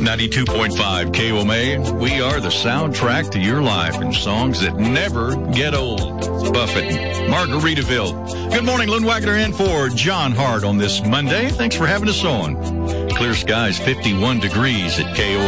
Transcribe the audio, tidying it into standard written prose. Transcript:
92.5 KOMA. We are the soundtrack to your life and songs that never get old. Buffett, Margaritaville. Good morning, Lynn Wagner in for John Hart on this Monday. Thanks for having us on. Clear skies, 51 degrees at KOMA.